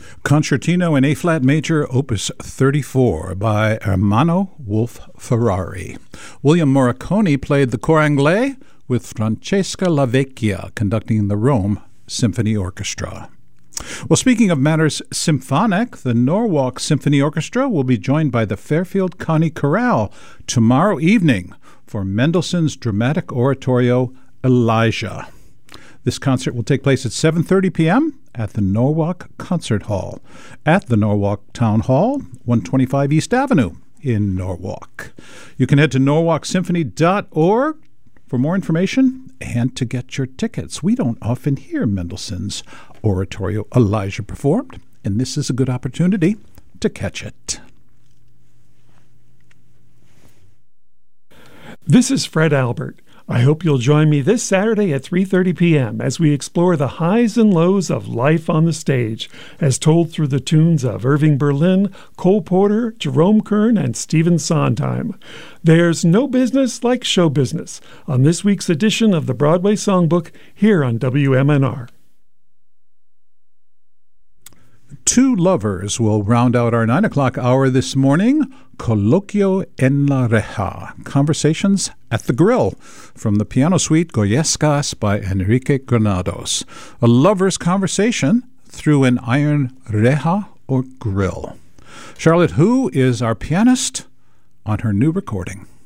Concertino in A-flat major, opus 34 by Ermanno Wolf Ferrari. William Morricone played the Cor Anglais with Francesca Lavecchia conducting the Rome Symphony Orchestra. Well, speaking of matters symphonic, the Norwalk Symphony Orchestra will be joined by the Fairfield County Chorale tomorrow evening for Mendelssohn's dramatic oratorio Elijah. This concert will take place at 7:30 p.m. at the Norwalk Concert Hall at the Norwalk Town Hall, 125 East Avenue in Norwalk. You can head to norwalksymphony.org for more information and to get your tickets. We don't often hear Mendelssohn's oratorio Elijah performed, and this is a good opportunity to catch it. This is Fred Albert. I hope you'll join me this Saturday at 3:30 p.m. as we explore the highs and lows of life on the stage, as told through the tunes of Irving Berlin, Cole Porter, Jerome Kern, and Stephen Sondheim. There's no business like show business on this week's edition of the Broadway Songbook here on WMNR. Two lovers will round out our 9 o'clock hour this morning. Colloquio en la Reja, Conversations at the Grill, from the piano suite Goyescas by Enrique Granados. A lover's conversation through an iron reja or grill. Charlotte Hu is our pianist on her new recording.